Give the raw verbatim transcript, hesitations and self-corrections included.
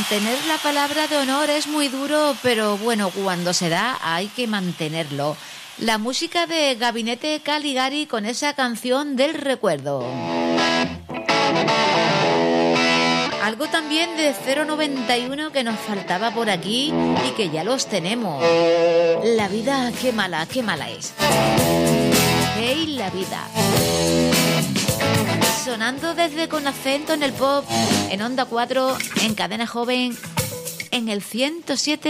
mantener la palabra de honor es muy duro, pero bueno, cuando se da hay que mantenerlo. La música de Gabinete Caligari con esa canción del recuerdo. Algo también de cero noventa y uno que nos faltaba por aquí y que ya los tenemos. La vida, qué mala, qué mala es. Hey, la vida. Sonando desde Con Acento en el Pop, en Onda cuatro, en Cadena Joven, en el ciento siete.